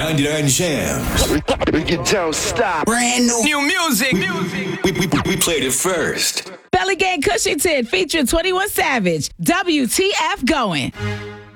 99 Jams. You don't stop. Brand new music. We played it first. Belly Gang Cushington featuring 21 Savage. WTF going.